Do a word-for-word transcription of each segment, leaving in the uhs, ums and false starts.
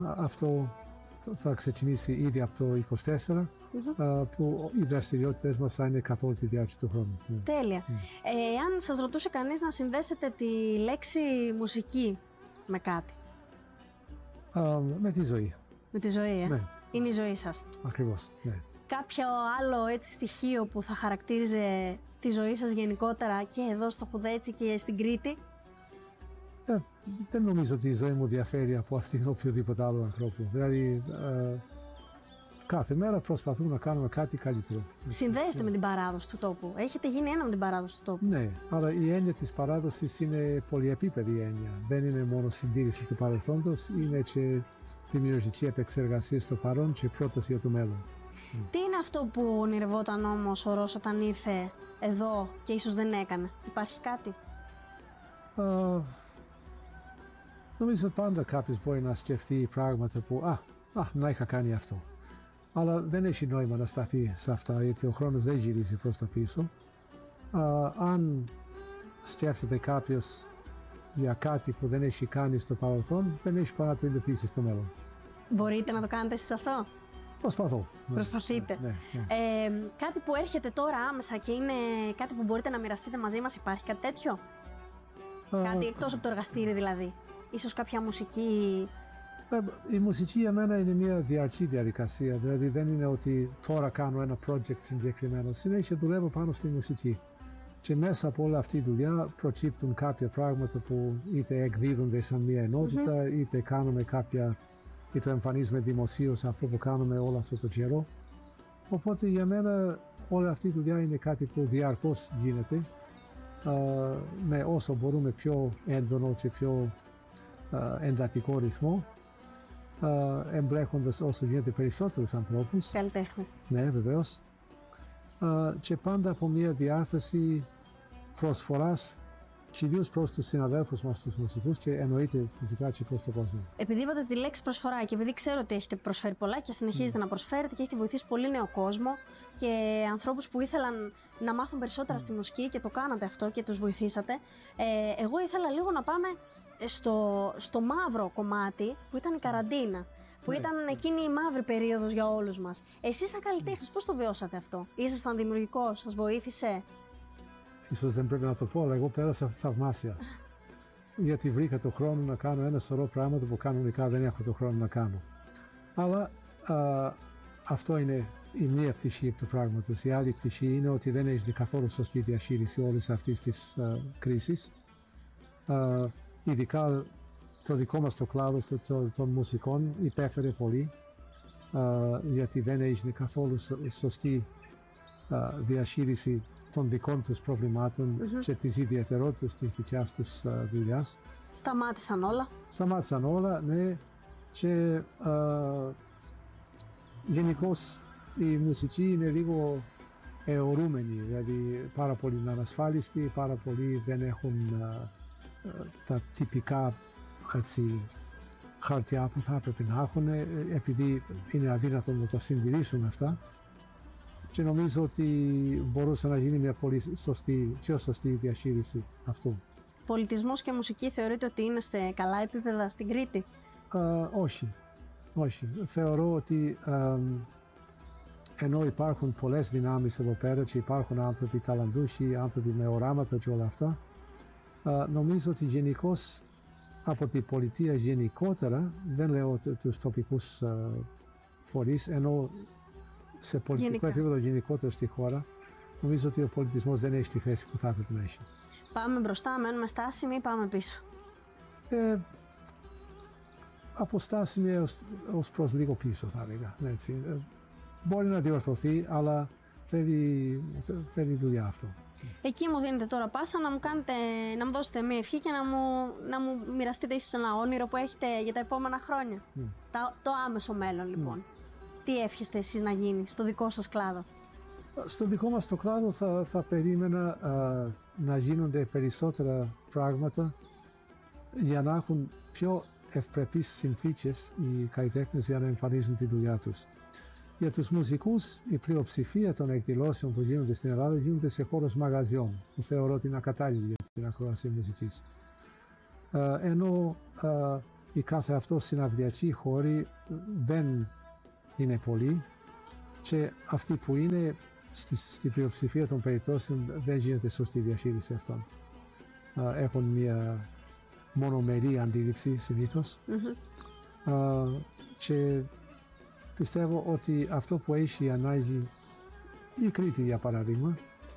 αυτό θα ξεκινήσει ήδη από το είκοσι τέσσερα, mm-hmm. που οι δραστηριότητες μας θα είναι καθ' όλη τη διάρκεια του χρόνου. Τέλεια. Mm. Ε, αν σας ρωτούσε κανείς να συνδέσετε τη λέξη μουσική με κάτι. Uh, με τη ζωή. Με τη ζωή, ε? Ναι. Είναι η ζωή σας. Ακριβώς, ναι. Κάποιο άλλο έτσι στοιχείο που θα χαρακτήριζε τη ζωή σας γενικότερα και εδώ στο Χουδέτσι και στην Κρήτη? Ε, δεν νομίζω ότι η ζωή μου διαφέρει από αυτήν οποιοδήποτε άλλο ανθρώπου. Δηλαδή, ε, κάθε μέρα προσπαθούμε να κάνουμε κάτι καλύτερο. Συνδέεστε ναι. με την παράδοση του τόπου. Έχετε γίνει ένα με την παράδοση του τόπου. Ναι, αλλά η έννοια της παράδοσης είναι πολυεπίπεδη έννοια. Δεν είναι μόνο συντήρηση του παρελθόντος, είναι και δημιουργική επεξεργασία στο παρόν και πρόταση για το μέλλον. Τι είναι αυτό που ονειρευόταν όμως ο Ρος όταν ήρθε εδώ και ίσως δεν έκανε? Υπάρχει κάτι? Uh, νομίζω πάντα κάποιος μπορεί να σκεφτεί πράγματα που α, α, να είχα κάνει αυτό. Αλλά δεν έχει νόημα να σταθεί σε αυτά, γιατί ο χρόνος δεν γυρίζει προς τα πίσω. Uh, αν σκέφτεται κάποιος για κάτι που δεν έχει κάνει στο παρελθόν, δεν έχει παρά να το υλοποιήσει στο μέλλον. Μπορείτε να το κάνετε εσείς αυτό? Προσπαθώ. Προσπαθείτε. Ναι, ναι, ναι. Ε, κάτι που έρχεται τώρα άμεσα και είναι κάτι που μπορείτε να μοιραστείτε μαζί μας, υπάρχει κάτι τέτοιο? Uh, κάτι εκτός από το εργαστήρι δηλαδή? Ίσως κάποια μουσική? Η μουσική για μένα είναι μια διαρκή διαδικασία, δηλαδή δεν είναι ότι τώρα κάνω ένα project συγκεκριμένο, συνέχεια δουλεύω πάνω στη μουσική και μέσα από όλη αυτή τη δουλειά προκύπτουν κάποια πράγματα που είτε εκδίδονται σαν μια ενότητα, mm-hmm. είτε κάνουμε κάποια, είτε εμφανίζουμε δημοσίως αυτό που κάνουμε όλο αυτό το καιρό. Οπότε για μένα όλη αυτή η δουλειά είναι κάτι που διαρκώς γίνεται, uh, με όσο μπορούμε πιο έντονο και πιο uh, εντατικό ρυθμό. Uh, εμπλέκοντας όσο γίνεται περισσότερους ανθρώπους. Καλλιτέχνες. Ναι, βεβαίως. Uh, και πάντα από μια διάθεση προσφοράς κυρίως προς τους συναδέλφους μας, τους μουσικούς και εννοείται φυσικά και προς τον κόσμο. Επειδή είπατε τη λέξη προσφορά και επειδή ξέρω ότι έχετε προσφέρει πολλά και συνεχίζετε mm. να προσφέρετε και έχετε βοηθήσει πολύ νέο κόσμο και ανθρώπους που ήθελαν να μάθουν περισσότερα mm. στη μουσική και το κάνατε αυτό και τους βοηθήσατε, ε, εγώ ήθελα λίγο να πάμε Στο, στο μαύρο κομμάτι που ήταν η καραντίνα, που ναι. ήταν εκείνη η μαύρη περίοδος για όλους μας. Εσείς σαν καλλιτέχνης πώς το βιώσατε αυτό? Ήσασταν δημιουργικός, σας βοήθησε? Ίσως δεν πρέπει να το πω, αλλά εγώ πέρασα θαυμάσια. Γιατί βρήκα το χρόνο να κάνω ένα σωρό πράγματα που κανονικά δεν έχω το χρόνο να κάνω. Αλλά α, αυτό είναι η μία πτυχή του πράγματος. Η άλλη πτυχή είναι ότι δεν έχει καθόλου σωστή διαχείριση όλης αυτής της α, κρίσης. Α, Ειδικά το δικό μας το κλάδο των μουσικών υπέφερε πολύ, uh, γιατί δεν έγινε καθόλου σωστή uh, διαχείριση των δικών τους προβλημάτων mm-hmm. και της ιδιαιτερότητας της δικιάς τους uh, δουλειάς. Σταμάτησαν όλα. Σταμάτησαν όλα, ναι, και uh, γενικώς η μουσική είναι λίγο αιωρούμενη, δηλαδή πάρα πολύ ανασφάλιστοι, πάρα πολλοί δεν έχουν uh, τα τυπικά έτσι, χαρτιά που θα έπρεπε να έχουν, επειδή είναι αδύνατο να τα συντηρήσουν αυτά, και νομίζω ότι μπορούσε να γίνει μια πολύ σωστή, πιο σωστή διαχείριση αυτού. Πολιτισμός και μουσική θεωρείτε ότι είναι σε καλά επίπεδα στην Κρήτη? Uh, όχι, όχι. Θεωρώ ότι uh, ενώ υπάρχουν πολλές δυνάμεις εδώ πέρα και υπάρχουν άνθρωποι ταλαντούχοι, άνθρωποι με οράματα και όλα αυτά, Uh, νομίζω ότι γενικώς από την πολιτεία γενικότερα, δεν λέω τους τοπικούς uh, φορείς, ενώ σε πολιτικό Γενικά. επίπεδο γενικότερα στη χώρα, νομίζω ότι ο πολιτισμός δεν έχει τη θέση που θα έπρεπε να έχει. Πάμε μπροστά, μένουμε στάσιμοι ή πάμε πίσω? Ε, από στάσιμοι ως, ως προς λίγο πίσω θα έλεγα. Έτσι. Ε, μπορεί να διορθωθεί, αλλά θέλει, θέλει δουλειά αυτό. Εκεί μου δίνετε τώρα πάσα να μου, κάνετε, να μου δώσετε μια ευχή και να μου, να μου μοιραστείτε ίσως ένα όνειρο που έχετε για τα επόμενα χρόνια. Mm. Τα, το άμεσο μέλλον λοιπόν. Mm. Τι εύχεστε εσείς να γίνει στο δικό σας κλάδο? Στο δικό μας το κλάδο θα, θα περίμενα α, να γίνονται περισσότερα πράγματα για να έχουν πιο ευπρεπείς συνθήκες οι καλλιτέχνες για να εμφανίζουν τη δουλειά τους. Για τους μουσικούς, η πλειοψηφία των εκδηλώσεων που γίνονται στην Ελλάδα γίνονται σε χώρους μαγαζιών, που θεωρώ ότι είναι ακατάλληλη για την ακρόαση μουσικής. Uh, ενώ uh, η κάθε αυτό συναυλιακή χώρη δεν είναι πολλοί και αυτοί που είναι στη, στην πλειοψηφία των περιπτώσεων δεν γίνεται σωστή διαχείριση αυτών. Έχουν μια μονομερή αντίληψη συνήθως mm-hmm. και πιστεύω ότι αυτό που έχει ανάγκη η Κρήτη για παράδειγμα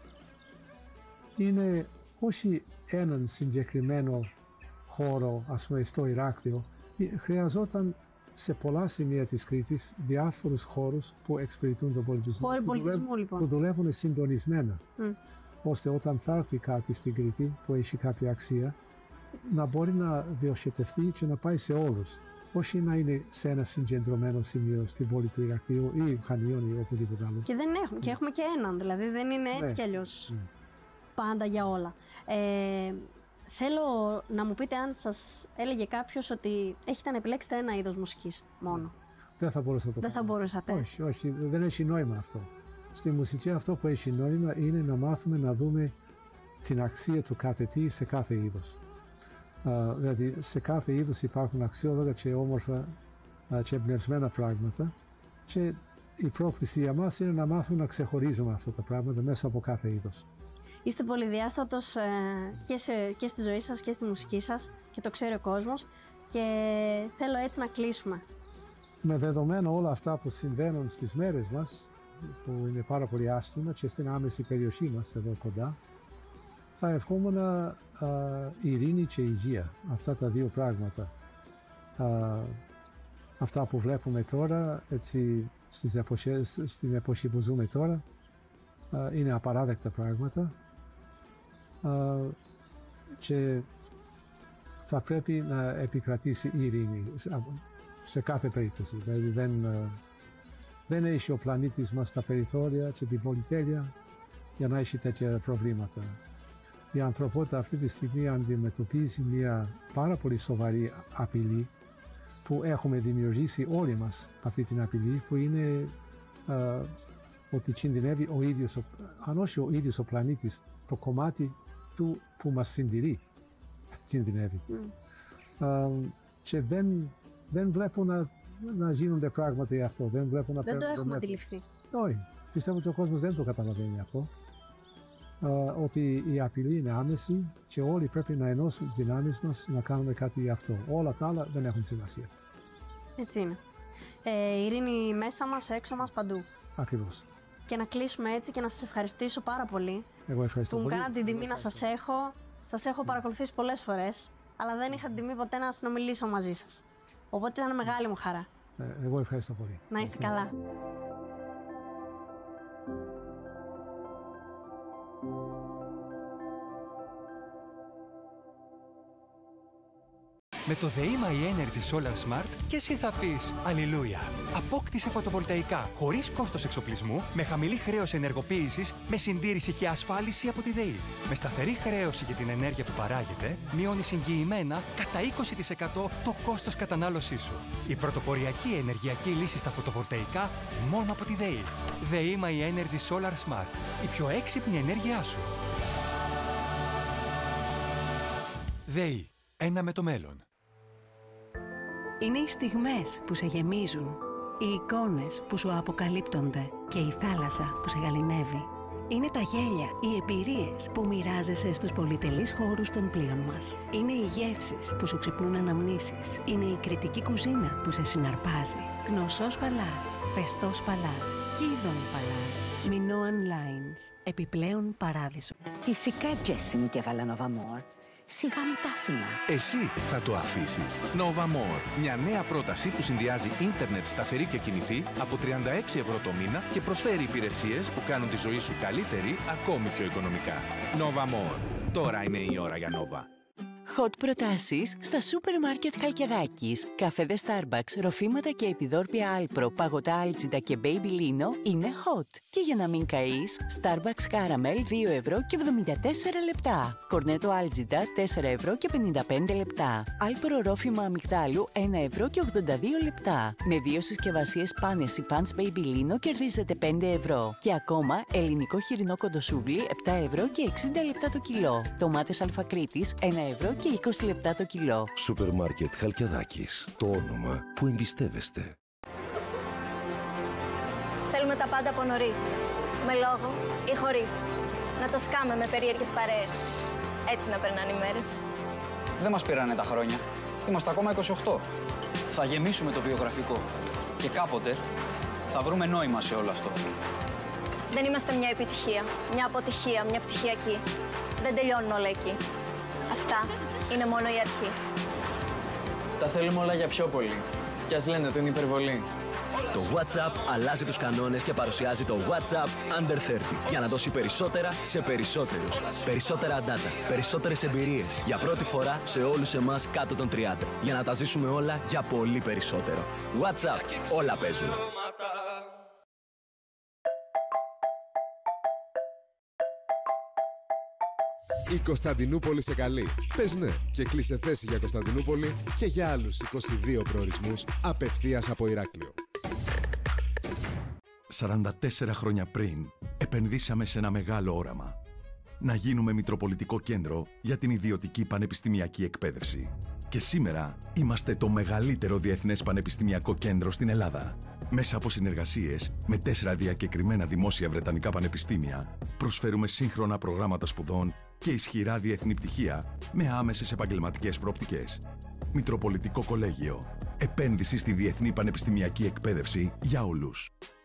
είναι όχι έναν συγκεκριμένο χώρο, ας πούμε στο Ηράκλειο, χρειαζόταν σε πολλά σημεία της Κρήτης διάφορους χώρους που εξυπηρετούν τον πολιτισμό, χώροι που, πολιτισμού, δουλεύουν, λοιπόν. που δουλεύουν συντονισμένα, mm. ώστε όταν θα έρθει κάτι στην Κρήτη που έχει κάποια αξία, να μπορεί να διοχετευτεί και να πάει σε όλους. Όχι να είναι σε ένα συγκεντρωμένο σημείο στην πόλη του Ηρακλείου ή Χανίων ή οπουδήποτε άλλο. Και δεν έχουμε, και έχουμε και έναν, δηλαδή δεν είναι έτσι ναι, κι αλλιώς ναι. πάντα για όλα. Ε, θέλω να μου πείτε αν σας έλεγε κάποιος ότι έχετε να επιλέξετε ένα είδος μουσικής μόνο. Ναι. Δεν θα μπορούσα να το Δεν κάνω. θα μπορούσατε. Όχι, όχι, δεν έχει νόημα αυτό. Στη μουσική αυτό που έχει νόημα είναι να μάθουμε να δούμε την αξία του κάθε τι σε κάθε είδος. Uh, δηλαδή σε κάθε είδος υπάρχουν αξιόλογα και όμορφα uh, και εμπνευσμένα πράγματα και η πρόκληση για μας είναι να μάθουμε να ξεχωρίζουμε αυτά τα πράγματα μέσα από κάθε είδος. Είστε πολυδιάστατος ε, και, σε, και στη ζωή σας και στη μουσική σας και το ξέρει ο κόσμος και θέλω έτσι να κλείσουμε. Με δεδομένα όλα αυτά που συμβαίνουν στις μέρες μας που είναι πάρα πολύ άσχημα και στην άμεση περιοχή μας εδώ κοντά, θα ευχόμουν α, ειρήνη και υγεία, αυτά τα δύο πράγματα. Α, αυτά που βλέπουμε τώρα, έτσι, στις εποχές, στην εποχή που ζούμε τώρα, α, είναι απαράδεκτα πράγματα α, και θα πρέπει να επικρατήσει η ειρήνη σε κάθε περίπτωση. Δηλαδή δεν, α, δεν έχει ο πλανήτης μας τα περιθώρια και την πολυτέλεια για να έχει τέτοια προβλήματα. Η ανθρωπότητα αυτή τη στιγμή αντιμετωπίζει μια πάρα πολύ σοβαρή απειλή που έχουμε δημιουργήσει όλοι μας αυτή την απειλή που είναι α, ότι κινδυνεύει ο ίδιος, αν όχι ο ίδιος ο πλανήτης, το κομμάτι του που μας συντηρεί κινδυνεύει. Mm. Α, και δεν, δεν βλέπω να, να γίνονται πράγματα για αυτό. Δεν, βλέπω να δεν το έχουμε αντιληφθεί. Όχι. Πιστεύω ότι ο κόσμος δεν το καταλαβαίνει αυτό. Uh, ότι η απειλή είναι άμεση και όλοι πρέπει να ενώσουμε τις δυνάμεις μας να κάνουμε κάτι γι' αυτό. Όλα τα άλλα δεν έχουν σημασία. Έτσι είναι. Ε, ειρήνη μέσα μας, έξω μας, παντού. Ακριβώς. Και να κλείσουμε έτσι και να σας ευχαριστήσω πάρα πολύ. Εγώ ευχαριστώ που πολύ. μου κάνατε την τιμή να σας έχω. Σας έχω παρακολουθήσει πολλές φορές, αλλά δεν είχα την τιμή ποτέ να συνομιλήσω μαζί σας. Οπότε ήταν μεγάλη μου χαρά. Ε, εγώ ευχαριστώ πολύ. Να είστε καλά. Με το ΔΕΗΜΑ e-Energy Solar Smart και εσύ θα πεις Αλληλούια. Απόκτησε φωτοβολταϊκά χωρίς κόστος εξοπλισμού, με χαμηλή χρέωση ενεργοποίησης, με συντήρηση και ασφάλιση από τη ΔΕΗ. Με σταθερή χρέωση για την ενέργεια που παράγεται, μειώνει εγγυημένα κατά είκοσι τοις εκατό το κόστος κατανάλωσής σου. Η πρωτοποριακή ενεργειακή λύση στα φωτοβολταϊκά μόνο από τη ΔΕΗ. ΔΕΗΜΑ e-Energy Solar Smart. Η πιο έξυπνη ενέργειά σου. ΔΕΗ. Ένα με το μέλλον. Είναι οι στιγμές που σε γεμίζουν, οι εικόνες που σου αποκαλύπτονται και η θάλασσα που σε γαληνεύει. Είναι τα γέλια, οι εμπειρίες που μοιράζεσαι στους πολυτελείς χώρους των πλοίων μας. Είναι οι γεύσεις που σου ξυπνούν αναμνήσεις. Είναι η κριτική κουζίνα που σε συναρπάζει. Γνωσός Παλάς, Φεστός Παλάς, Κίδων Παλάς, Minoan Lines, επιπλέον παράδεισο. Φυσικά, Τζέσι μου, και έβαλα Nova More. Σιγά μου τα άφηνα. Εσύ θα το αφήσεις. Nova More. Μια νέα πρόταση που συνδυάζει ίντερνετ σταθερή και κινητή από τριάντα έξι ευρώ το μήνα και προσφέρει υπηρεσίες που κάνουν τη ζωή σου καλύτερη ακόμη πιο οικονομικά. Nova More. Τώρα είναι η ώρα για Nova. Hot προτάσεις στα σούπερ μάρκετ Χαλκιδάκης. Καφέδες Starbucks, ροφήματα και επιδόρπια Alpro, παγωτά Algida και Baby Lino είναι hot. Και για να μην καείς, Starbucks Caramel δύο ευρώ και εβδομήντα τέσσερα λεπτά. Κορνέτο Algida τέσσερα ευρώ και πενήντα πέντε λεπτά. Alpro ρόφημα αμυγδάλου ένα ευρώ και ογδόντα δύο λεπτά. Με δύο συσκευασίες πάνες ή Punch Baby Lino κερδίζετε πέντε ευρώ. Και ακόμα ελληνικό χοιρινό κοντοσούβλι επτά ευρώ και εξήντα λεπτά το κιλό. Τομάτες Αλφακρίτης ένα ευρώ και και είκοσι λεπτά το κιλό. Σούπερ μάρκετ Χαλκιαδάκης. Το όνομα που εμπιστεύεστε. Θέλουμε τα πάντα από νωρίς. Με λόγο ή χωρίς. Να το σκάμε με περίεργες παρέες. Έτσι να περνάνε οι μέρες. Δεν μας πήρανε τα χρόνια. Είμαστε ακόμα είκοσι οκτώ. Θα γεμίσουμε το βιογραφικό. Και κάποτε θα βρούμε νόημα σε όλο αυτό. Δεν είμαστε μια επιτυχία, μια αποτυχία, μια πτυχιακή. Δεν τελειώνουν όλα εκεί. Αυτά είναι μόνο η αρχή. Τα θέλουμε όλα για πιο πολύ. Κι ας λένε ότι είναι υπερβολή. Το WhatsApp αλλάζει τους κανόνες και παρουσιάζει το WhatsApp Under τριάντα για να δώσει περισσότερα σε περισσότερους. Περισσότερα data, περισσότερες εμπειρίες. Για πρώτη φορά σε όλους εμάς κάτω των τριάντα. Για να τα ζήσουμε όλα για πολύ περισσότερο. WhatsApp, όλα παίζουν. Η Κωνσταντινούπολη σε καλεί. Πες ναι και κλείσε θέση για Κωνσταντινούπολη και για άλλους είκοσι δύο προορισμούς απευθείας από Ηράκλειο. σαράντα τέσσερα χρόνια πριν, επενδύσαμε σε ένα μεγάλο όραμα. Να γίνουμε μητροπολιτικό κέντρο για την ιδιωτική πανεπιστημιακή εκπαίδευση. Και σήμερα είμαστε το μεγαλύτερο διεθνές πανεπιστημιακό κέντρο στην Ελλάδα. Μέσα από συνεργασίες με τέσσερα διακεκριμένα δημόσια βρετανικά πανεπιστήμια, προσφέρουμε σύγχρονα προγράμματα σπουδών και ισχυρά διεθνή πτυχία με άμεσες επαγγελματικές προοπτικές. Μητροπολιτικό Κολέγιο. Επένδυση στη διεθνή πανεπιστημιακή εκπαίδευση για όλους.